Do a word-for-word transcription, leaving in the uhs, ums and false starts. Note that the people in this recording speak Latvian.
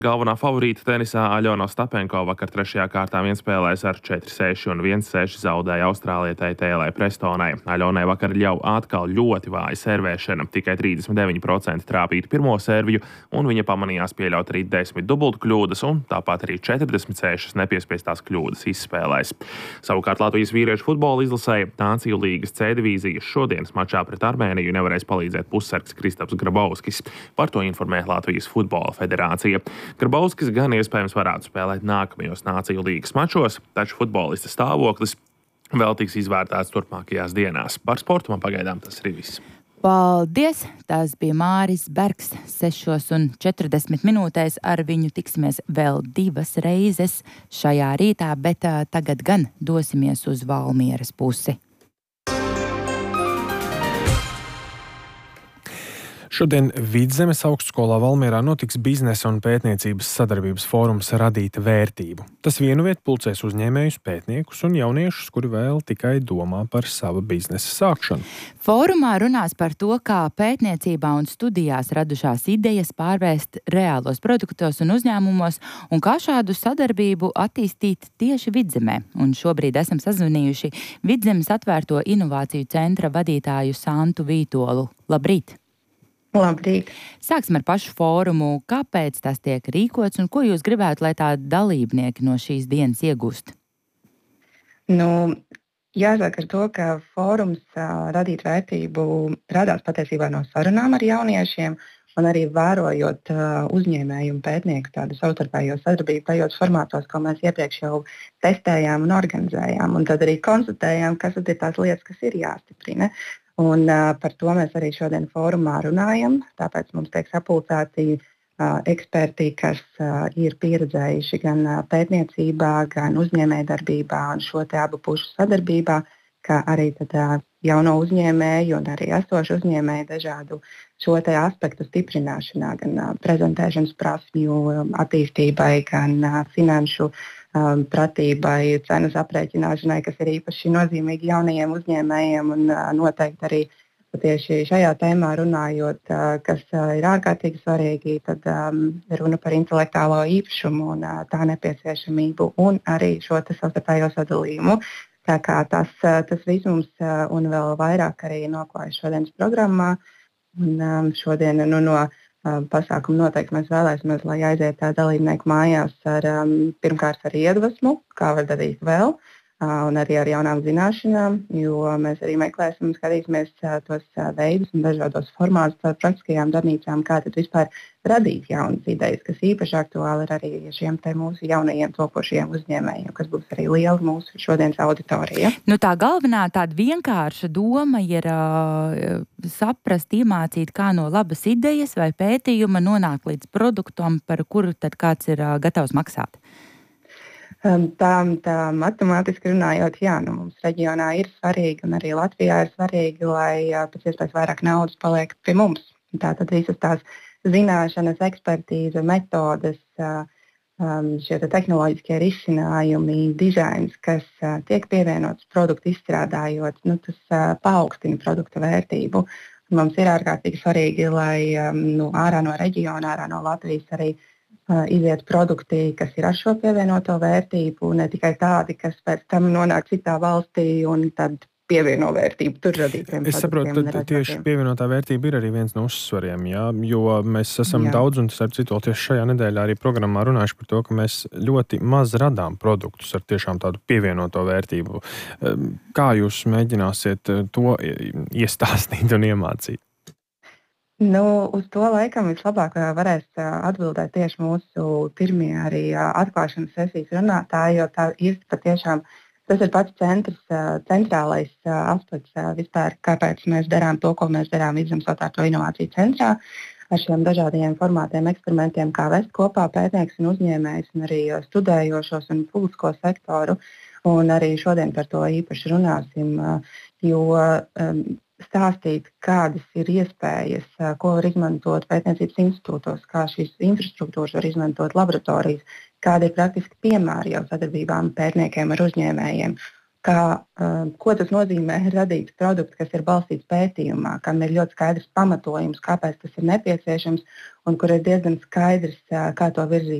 Galvenā favorīta tenisā Aļona Ostapenko vakar trešajā kārtā vienspēlēs ar četri seši un viens seši zaudēja austrālietei Tēlai Prestonai. Aļonai vakar ļauj atkal ļoti vāja servēšana, tikai trīsdesmit deviņi procenti trāpīt pirmo serviju, un viņa pamanījās pieļaut arī desmit dubultu kļūdas, un tāpat arī četrdesmit sešas nepiespiestās kļūdas izspēlēs. Savukārt Latvijas vīriešu futbola izlasē Nāciju līgas C divīzijas šodienas mačā pret Armēniju nevarēs palīdzēt pussargs Kristaps Grabovskis. Par to informē Latvijas futbola federācija. Grabovskis gan iespējams varētu spēlēt nākamajos Nāciju līgas mačos, taču futbolista stāvoklis vēl tiks izvērtēts turpmākajās dienās. Par sportu man pagaidām tas ir viss. Paldies! Tas bija Māris Bergs. sešos un četrdesmit minūtēs ar viņu tiksimies vēl divas reizes šajā rītā, bet uh, tagad gan dosimies uz Valmieras pusi. Šodien Vidzemes augstskolā Valmierā notiks biznesa un pētniecības sadarbības fórums Radīta vērtību. Tas vienu vietu pulcēs uzņēmējus, pētniekus un jauniešus, kuri vēl tikai domā par savu biznesa sākšanu. Fórumā runās par to, kā pētniecībā un studijās radušās idejas pārvērst reālos produktos un uzņēmumos, un kā šādu sadarbību attīstīt tieši Vidzemē. Un šobrīd esam sazvanījuši Vidzemes atvērto inovāciju centra vadītāju Santu Vītolu. Labrīt! Labrīt! Sāksim ar pašu fórumu. Kāpēc tas tiek rīkots un ko jūs gribētu, lai tā dalībnieki no šīs dienas iegūst? Nu, jāsaka ar to, ka fórums uh, Radīt vērtību radās patiesībā no sarunām ar jauniešiem un arī vērojot uh, uzņēmēju un pētnieku tādu savstarpējo sadarbību tajos formātos, ko mēs iepriekš jau testējām un organizējām. Un tad arī konstatējām, kas ir tās lietas, kas ir jāstiprina. Un, uh, par to mēs arī šodien fórumā runājam. Tāpēc mums tiek sapulcēti uh, eksperti, kas uh, ir pieredzējuši gan uh, pētniecībā, gan uzņēmējdarbībā un šo te abu pušu sadarbībā, kā arī tad, uh, jauno uzņēmēju un arī esošu uzņēmēju dažādu šo te aspektu stiprināšanā, gan uh, prezentēšanas prasmju attīstībai, gan uh, finanšu Um, pratībai, cenas aprēķināšanai, kas ir īpaši nozīmīgi jaunajiem uzņēmējiem un uh, noteikti arī tieši šajā tēmā runājot, uh, kas uh, ir ārkārtīgi svarīgi, tad um, runa par intelektuālo īpašumu un uh, tā nepieciešamību un arī šo savstarpējo sadalījumu. Tā kā tas, uh, tas viss mums uh, un vēl vairāk arī noklājas šodienas programmā. Un, um, šodien nu, no pasākumu noteikti mēs vēlēsimies, lai aiziet dalībnieku mājās ar, um, pirmkārt ar iedvesmu, kā var darīt vēl, uh, un arī ar jaunām zināšanām, jo mēs arī meklēsim un skatīsimies uh, tos uh, veidus un dažādos formātus par praktiskajām darbnīcām, kā tad vispār radīt jaunas idejas, kas īpaši aktuāli ir arī šiem te mūsu jaunajiem topošajiem uzņēmējiem, kas būs arī liela mūsu šodienas auditorija. Nu, tā galvenā tāda vienkārša doma ir uh, saprast, iemācīt, kā no labas idejas vai pētījuma nonākt līdz produktam, par kuru tad kāds ir uh, gatavs maksāt. Um, tā, tā matemātiski runājot, jā, nu, mums reģionā ir svarīgi un arī Latvijā ir svarīgi, lai uh, pēc iespējas vairāk naudas paliek pie mums. Tātad visas tās zināšanas, ekspertīze, metodes, šie tehnoloģiskie risinājumi, dizains, kas tiek pievienots produktu izstrādājot, nu, tas paaugstina produkta vērtību. Mums ir ārkārtīgi svarīgi, lai nu, ārā no reģiona, ārā no Latvijas arī iziet produkti, kas ir ar šo pievienoto vērtību, ne tikai tādi, kas pēc tam nonāk citā valstī un tad pievieno vērtību tur radītiem. Es saprotu, ka tieši pievienotā vērtība ir arī viens no uzsvariem, jā, jo mēs esam jā. daudz, un starp citu, tieši šajā nedēļā arī programmā runājuši par to, ka mēs ļoti maz radām produktus ar tiešām tādu pievienoto vērtību. Kā jūs mēģināsiet to iestāstīt un iemācīt? Nu, uz to laikam vislabāk varēs atbildēt tieši mūsu pirmie arī atklāšanas sesijas runātāji, jo tā ir patiešām tas ir pats centrs, centrālais aspekts vispār, kāpēc mēs darām to, ko mēs darām Vidzemes atvērto inovāciju centrā, ar šiem dažādiem formātiem, eksperimentiem, kā vest kopā pētnieks un uzņēmējs un arī studējošos un publisko sektoru. Un arī šodien par to īpaši runāsim, jo stāstīt, kādas ir iespējas, ko var izmantot pētniecības institūtos, kā šīs infrastruktūras var izmantot laboratorijas, kādi ir praktiski piemēri jau sadarbībām pētniekiem ar uzņēmējiem. kā, uh, ko tas nozīmē radīt produktu, kas ir balstīts pētījumā, kam ir ļoti skaidrs pamatojums, kāpēc tas ir nepieciešams un kur ir diezgan skaidrs, uh, kā to virzīt